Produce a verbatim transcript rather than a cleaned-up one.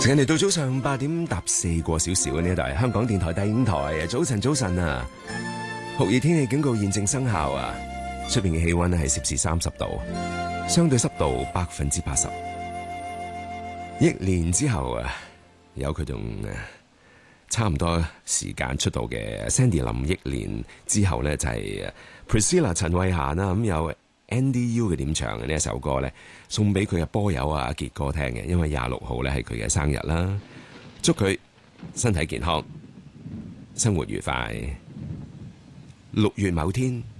時間嚟到早上八點搭四個小時嘅呢一度係香港電台第五台。早晨，早晨啊！酷熱天氣警告現正生效啊！出邊嘅氣溫係攝氏三十度，相對濕度百分之八十。一年之後啊，有佢同差唔多時間出道嘅 Sandy 林憶蓮之後呢，就係 Priscilla 陳慧嫻啦，咁有 Andy U 嘅點唱嘅呢一首歌呢，送俾佢嘅波友啊傑哥聽嘅，因為廿六號呢係佢嘅生日啦，祝佢身體健康，生活愉快。六月某天，